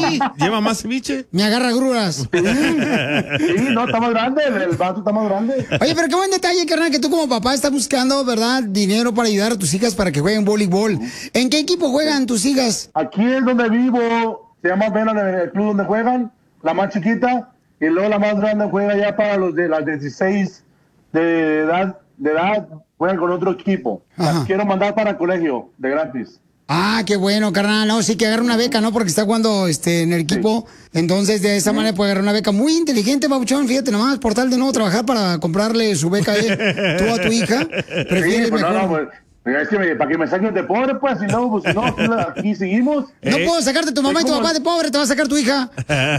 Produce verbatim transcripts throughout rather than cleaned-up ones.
Sí, lleva más ceviche. Me agarra gruras. Sí, sí, no, está más grande, el vaso está más grande. Oye, pero qué buen detalle, carnal, que tú como papá estás buscando, ¿verdad? Dinero para ayudar a tus hijas para que jueguen voleibol. ¿En qué equipo juegan tus hijas? Aquí es donde vivo, se llama Venan, el club donde juegan, la más chiquita, y luego la más grande juega ya para los de las dieciséis de edad, de edad juegan con otro equipo. Las quiero mandar para el colegio, de gratis. Ah, qué bueno, carnal. No, sí que agarra una beca, ¿no? Porque está jugando este, en el equipo. Sí. Entonces, de esa sí. manera puede agarrar una beca. Muy inteligente, Papuchón. Fíjate nomás, por tal de no trabajar para comprarle su beca a él, tú a tu hija. Prefieres sí, pues mejor. No, no, pues, es que me, para que me saquen de pobre, pues, si no, pues, si no, aquí, aquí seguimos. No ¿Eh? puedo sacarte tu mamá y tu papá de pobre, te va a sacar tu hija.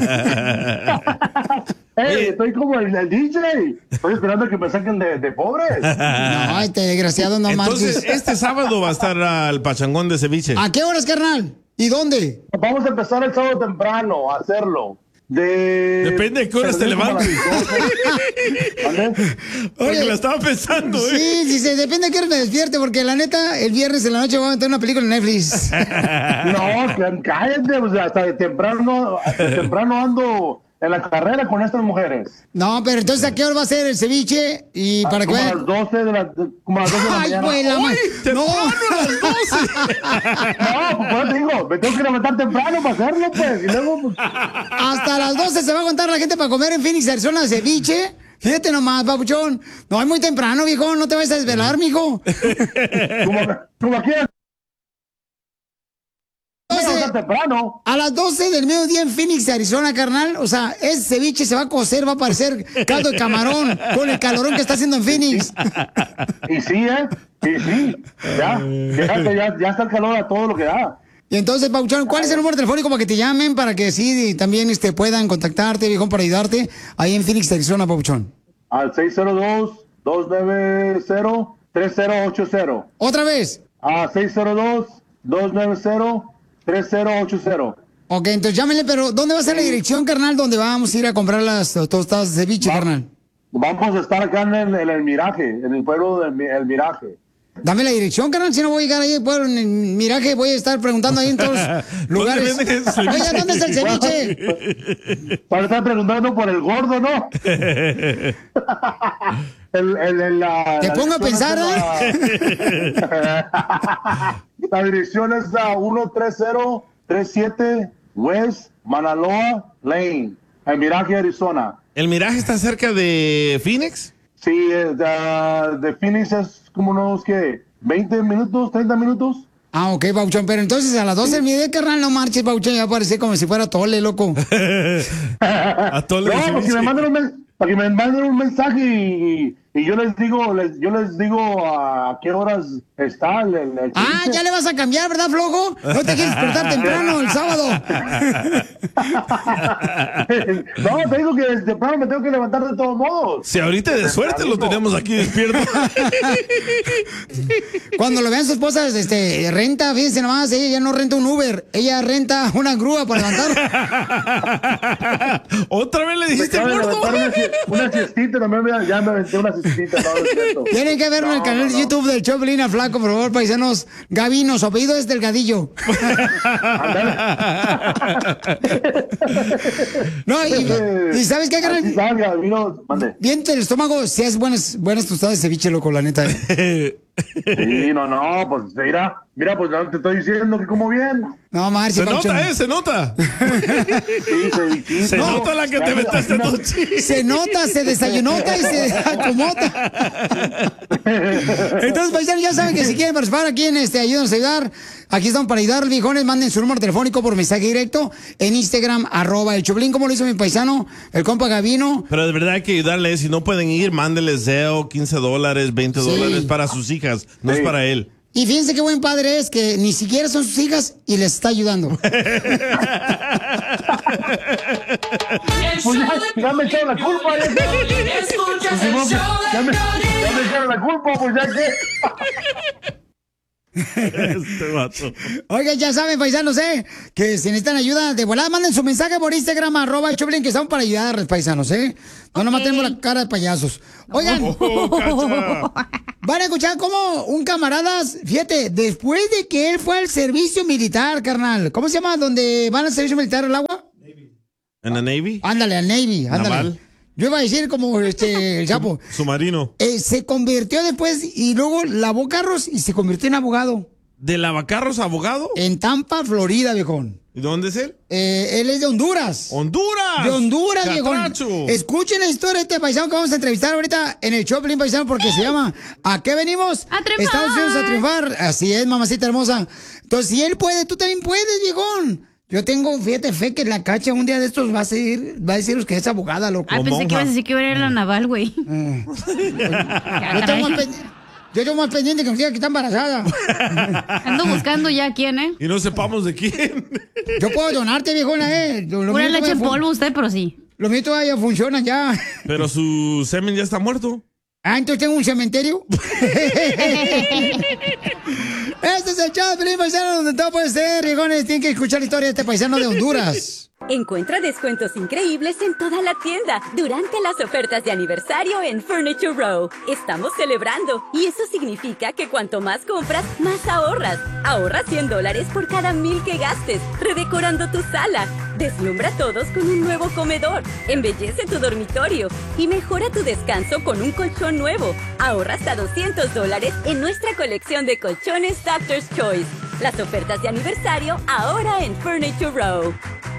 Hey, estoy como el, el D J. Estoy esperando que me saquen de, de pobre. No, este desgraciado no marches. Entonces, este sábado va a estar al pachangón de ceviche. ¿A qué horas, carnal? ¿Y dónde? Vamos a empezar el sábado temprano a hacerlo. De... Depende de qué horas te levantes. Porque la estaba pensando, ¿eh? Sí, sí, sí, depende de qué horas me despierte, porque la neta, el viernes en la noche voy a meter una película en Netflix. No, cállate, o sea, hasta de temprano, hasta de temprano ando en la carrera con estas mujeres. No, pero entonces, ¿a qué hora va a ser el ceviche? Y ah, para como que a las doce de la, como a las doce de la Ay, mañana. Pues, la ma... No, a las doce. No, pues pues, digo, me tengo que levantar temprano para hacerlo, pues, y luego, pues... Hasta las doce se va a aguantar la gente para comer en Phoenix, Arizona, ceviche. Fíjate nomás, papuchón. No, es muy temprano, viejo, no te vayas a desvelar, mijo. Como, como quieras. Temprano. A las doce del mediodía en Phoenix, Arizona, carnal. O sea, ese ceviche se va a cocer, va a parecer caldo de camarón con el calorón que está haciendo en Phoenix. Y sí, ¿eh? Y sí. Ya, fíjate, ya, ya está el calor a todo lo que da. Y entonces, Pauchón, ¿cuál es el número telefónico para que te llamen? Para que sí también este, puedan contactarte, viejo, para ayudarte ahí en Phoenix, Arizona, Pauchón. Al seis cero dos, dos nueve cero, tres cero ocho cero. ¿Otra vez? A seis cero dos, dos nueve cero, tres cero ocho cero. Ok, entonces llámenle, pero ¿dónde va a ser la dirección, carnal, donde vamos a ir a comprar las tostadas de ceviche, Va, carnal? Vamos a estar acá en el, en el Miraje, en el pueblo del El Miraje. Dame la dirección, carnal, si no voy a llegar ahí al pueblo, en el Miraje, voy a estar preguntando ahí en todos los lugares. Oye, ¿dónde está el ceviche? Para estar preguntando por el gordo, ¿no? el, el, el, la, Te pongo a pensar, ¿eh? La, la dirección es la ciento treinta treinta y siete West Manaloa Lane, en Miraje, Arizona. ¿El Miraje está cerca de Phoenix? Sí, de, de Phoenix es como unos, ¿qué? ¿veinte minutos, treinta minutos? Ah, ok, Pauchón, pero entonces a las doce del mediodía, carnal, no marches, Pauchón, ya parece como si fuera Tole, loco. A Tole. No, porque me mandan un, para que me manden un mensaje y, y yo les digo, les, yo les digo a qué horas está el, el, el Ah, ya le vas a cambiar, ¿verdad, flojo? No te quieres despertar temprano el sábado. No, te digo que desde temprano me tengo que levantar de todos modos. Si ahorita de suerte lo tenemos aquí despierto. Cuando lo vean su esposa, este, renta, fíjense nomás, ella ya no renta un Uber, ella renta una grúa para levantar. ¿Otra vez le dijiste gordo? Una, una siestita, también me, ya me aventé una siestita. No, tienen que verlo no, en el canal no, no. de YouTube del Choplina Flaco, por favor, paisanos. Gavino, su apellido es Delgadillo. No, y, y ¿sabes qué, carnal? Bien el estómago, si haces buenas, buenas tostadas de ceviche, loco, la neta. Sí, no, no, pues mira, mira, pues te estoy diciendo que como bien. No, Marcio, se Pauchón. nota, eh, se nota. Sí, se, se no, nota la que te metiste tú. Se nota, se desayunota y se acomoda. Entonces, paisanos, ya saben que si quieren participar aquí en este Ayúdanos a Ayudar, aquí están para ayudar, viejones, manden su número telefónico por mensaje directo en Instagram, arroba el Choplin, como lo hizo mi paisano, el compa Gavino. Pero de verdad hay que ayudarles, si no pueden ir, mándenles Zelle, quince dólares, veinte dólares sí. para sus hijas, no sí. es para él. Y fíjense qué buen padre es, que ni siquiera son sus hijas y les está ayudando. Pues ya, ya me echaron la culpa. Ya, ya, me, ya me echaron la culpa, pues ya que... Este vato. Oiga, ya saben, paisanos, ¿eh? Que si necesitan ayuda de volada, manden su mensaje por Instagram, arroba el Choplin, que estamos para ayudar, paisanos, ¿eh? No, okay. Nomás tenemos la cara de payasos. Oigan, oh, van a escuchar cómo un camarada, fíjate, después de que él fue al servicio militar, carnal, ¿cómo se llama? ¿Donde van al servicio militar el agua? Navy. ¿En la Navy? Ándale, al Navy, ándale. ¿Naval? Yo iba a decir como este, el sapo. Submarino. Eh, se convirtió después y luego lavó carros y se convirtió en abogado. ¿De lavacarros a abogado? En Tampa, Florida, viejón. ¿Y dónde es él? Eh, él es de Honduras. ¡Honduras! De Honduras, Catracho. viejón. Escuchen la historia de este paisano que vamos a entrevistar ahorita en el Choplin, paisano, porque se llama ¿A qué venimos? ¡A triunfar! Estados Unidos a triunfar. Así es, mamacita hermosa. Entonces, si él puede, tú también puedes, viejón. Yo tengo, fíjate, fe que la Cacha un día de estos va a decir, va a deciros que es abogada, loco. Ah, pensé que ibas a decir que iba a ir a la naval, güey. Eh. yo, tengo más yo tengo más pendiente que me diga que está embarazada. Ando buscando ya quién, ¿eh? Y no sepamos de quién. Yo puedo donarte, viejona, ¿eh? Pura leche en polvo usted, pero sí. Los míos todavía funcionan ya. Pero su semen ya está muerto. Ah, entonces tengo un cementerio. Este es el Choplin, paisano, donde todo puede ser, riegones. Tienen que escuchar la historia de este paisano de Honduras. Encuentra descuentos increíbles en toda la tienda durante las ofertas de aniversario en Furniture Row. Estamos celebrando y eso significa que cuanto más compras, más ahorras. Ahorra cien dólares por cada mil que gastes, redecorando tu sala. Deslumbra a todos con un nuevo comedor. Embellece tu dormitorio y mejora tu descanso con un colchón nuevo. Ahorra hasta doscientos dólares en nuestra colección de colchones Doctor's Choice. Las ofertas de aniversario ahora en Furniture Row.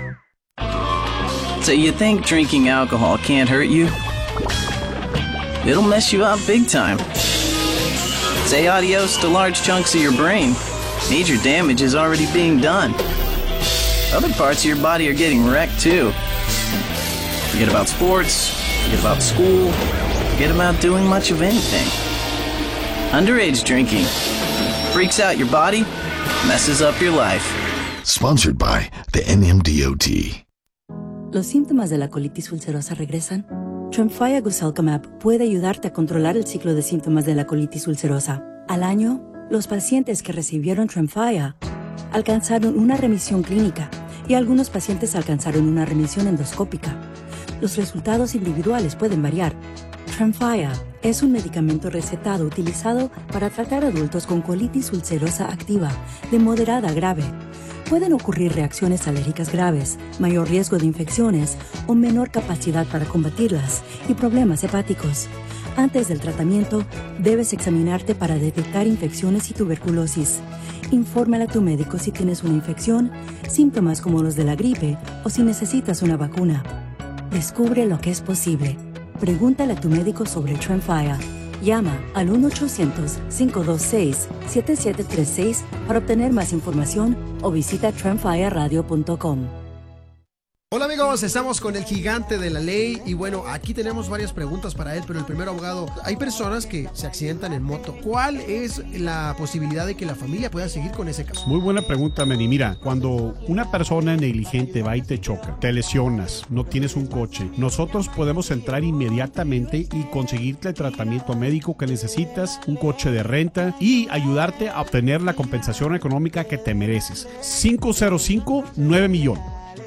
So you think drinking alcohol can't hurt you? It'll mess you up big time. Say adios to large chunks of your brain. Major damage is already being done. Other parts of your body are getting wrecked too. Forget about sports, forget about school, forget about doing much of anything. Underage drinking freaks out your body, messes up your life. Sponsored by the N M D O T. ¿Los síntomas de la colitis ulcerosa regresan? Tremfya Guselkumab puede ayudarte a controlar el ciclo de síntomas de la colitis ulcerosa. Al año, los pacientes que recibieron Tremfya alcanzaron una remisión clínica y algunos pacientes alcanzaron una remisión endoscópica. Los resultados individuales pueden variar. Tremfya es un medicamento recetado utilizado para tratar adultos con colitis ulcerosa activa de moderada a grave. Pueden ocurrir reacciones alérgicas graves, mayor riesgo de infecciones o menor capacidad para combatirlas y problemas hepáticos. Antes del tratamiento, debes examinarte para detectar infecciones y tuberculosis. Infórmale a tu médico si tienes una infección, síntomas como los de la gripe o si necesitas una vacuna. Descubre lo que es posible. Pregúntale a tu médico sobre Tremfya. Llama al uno ochocientos, cinco dos seis, siete siete tres seis para obtener más información o visita tremfya radio punto com. Hola amigos, estamos con el gigante de la ley y bueno, aquí tenemos varias preguntas para él, pero el primer abogado, hay personas que se accidentan en moto. ¿Cuál es la posibilidad de que la familia pueda seguir con ese caso? Muy buena pregunta, Manny. Mira, cuando una persona negligente va y te choca, te lesionas, no tienes un coche, nosotros podemos entrar inmediatamente y conseguirte el tratamiento médico que necesitas, un coche de renta y ayudarte a obtener la compensación económica que te mereces. cinco cero cinco, nueve millones.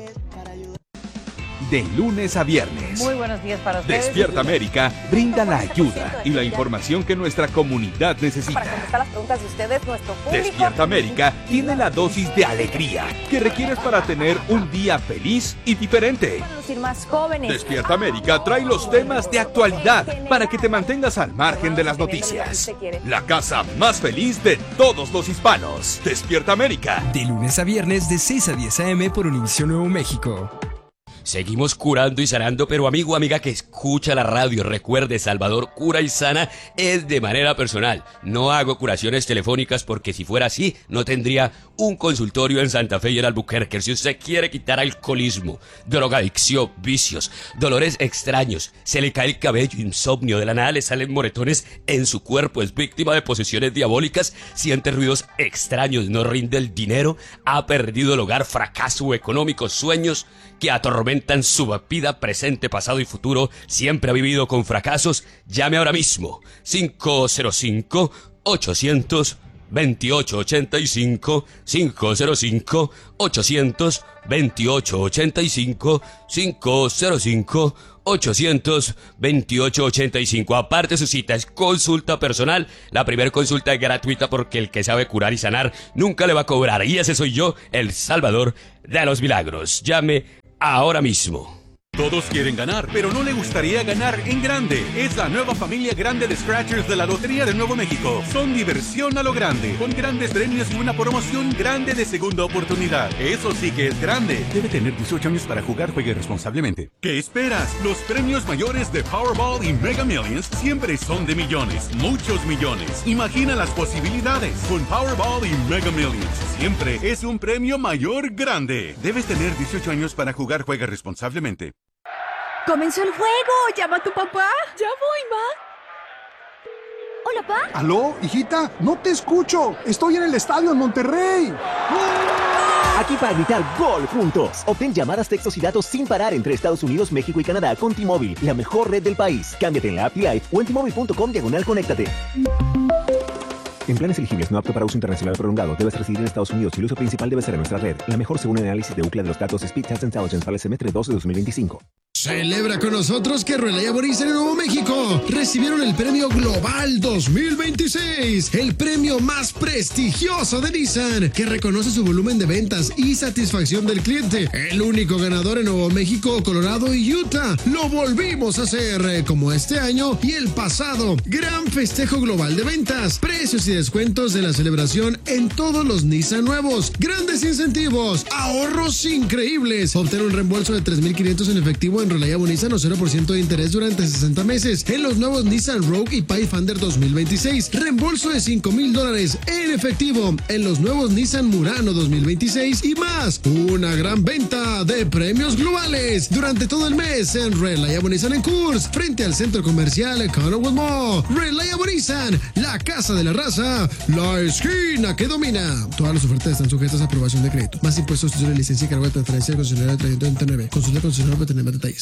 De lunes a viernes. Muy buenos días para ustedes. Despierta América brinda la ayuda y la información que nuestra comunidad necesita. Para contestar las preguntas de ustedes, nuestro público. Despierta América tiene la dosis de alegría que requieres para tener un día feliz y diferente. Para lucir más jóvenes. Despierta América trae los temas de actualidad para que te mantengas al margen de las noticias. La casa más feliz de todos los hispanos. Despierta América. De lunes a viernes de seis a diez a eme por Univisión Nuevo México. Seguimos curando y sanando, pero amigo, amiga que escucha la radio, recuerde, Salvador Cura y Sana es de manera personal. No hago curaciones telefónicas porque si fuera así, no tendría un consultorio en Santa Fe y en Albuquerque. Si usted quiere quitar alcoholismo, drogadicción, vicios, dolores extraños, se le cae el cabello, insomnio, de la nada le salen moretones en su cuerpo, es víctima de posesiones diabólicas, siente ruidos extraños, no rinde el dinero, ha perdido el hogar, fracaso económico, sueños que atormentan su vida, presente, pasado y futuro, siempre ha vivido con fracasos, llame ahora mismo, cinco cero cinco, ochocientos, veintiocho ochenta y cinco, cinco cero cinco, ochocientos veintiocho ochenta y cinco, cinco cero cinco, ochocientos veintiocho ochenta y cinco. Aparte, su cita es consulta personal. La primera consulta es gratuita porque el que sabe curar y sanar nunca le va a cobrar. Y ese soy yo, el Salvador de los Milagros. Llame ahora mismo. Todos quieren ganar, pero no le gustaría ganar en grande. Es la nueva familia grande de Scratchers de la Lotería de Nuevo México. Son diversión a lo grande, con grandes premios y una promoción grande de segunda oportunidad. Eso sí que es grande. Debe tener dieciocho años para jugar. Juegue responsablemente. ¿Qué esperas? Los premios mayores de Powerball y Mega Millions siempre son de millones, muchos millones. Imagina las posibilidades. Con Powerball y Mega Millions siempre es un premio mayor grande. Debes tener dieciocho años para jugar. Juega responsablemente. ¡Comenzó el juego! ¡Llama a tu papá! ¡Ya voy, ma! Hola, pa. ¿Aló, hijita? No te escucho. Estoy en el estadio en Monterrey. Aquí para gritar gol juntos. Obtén llamadas, textos y datos sin parar entre Estados Unidos, México y Canadá con T-Mobile, la mejor red del país. Cámbiate en la app T-Life o en T Mobile punto com diagonal conéctate. En planes elegibles no apto para uso internacional prolongado, debes residir en Estados Unidos y el uso principal debe ser en nuestra red. La mejor según el análisis de Ookla de los datos Speed Test Intelligence para el semestre dos de dos mil veinticinco. Celebra con nosotros que Relay Aborín en Nuevo México recibieron el Premio Global dos mil veintiséis, el premio más prestigioso de Nissan, que reconoce su volumen de ventas y satisfacción del cliente. El único ganador en Nuevo México, Colorado y Utah. Lo volvimos a hacer, como este año y el pasado. Gran festejo global de ventas, precios y descuentos de la celebración en todos los Nissan nuevos. Grandes incentivos, ahorros increíbles. Obtener un reembolso de tres mil quinientos en efectivo en Relay Nissan o cero por ciento de interés durante sesenta meses en los nuevos Nissan Rogue y Pathfinder dos mil veintiséis. Reembolso de cinco mil dólares en efectivo en los nuevos Nissan Murano dos mil veintiséis y más. Una gran venta de premios globales durante todo el mes en Relay Nissan en Coors, frente al centro comercial Conowell Mall. Relay Nissan, la casa de la raza, la esquina que domina. Todas las ofertas están sujetas a aprobación de crédito. Más impuestos, de licencia y cargo de transferencia del concesionario de trescientos treinta y nueve. Consulta al concesionario para tener más detalles.